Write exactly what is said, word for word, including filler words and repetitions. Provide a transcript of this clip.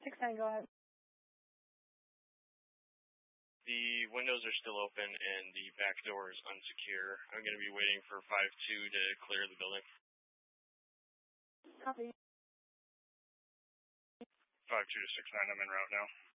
six nine, go ahead. The windows are still open and the back door is unsecure. I'm going to be waiting for five two to clear the building. Copy. five two to six nine, I'm en route now.